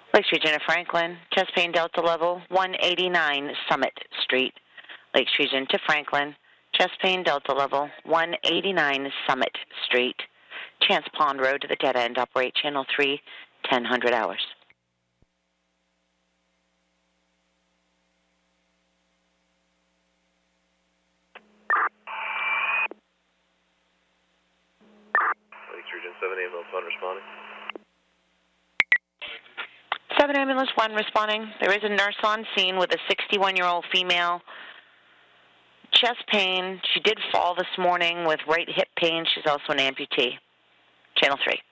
Lakes Region of Franklin, chest pain Delta level 189 Summit Street. Lakes Region to Franklin, chest pain Delta level 189 Summit Street. Chance Pond Road to the dead end, operate channel 3, 1000 hours. Lakes Region 7 ambulance 1 responding. 7 ambulance 1 responding. There is a nurse on scene with a 61-year-old female. Chest pain. She did fall this morning with right hip pain. She's also an amputee. Channel 3.